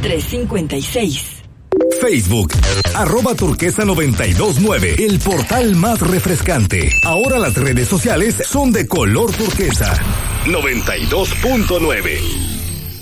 356. Facebook, @turquesa929, el portal más refrescante. Ahora las redes sociales son de color turquesa. 92.9.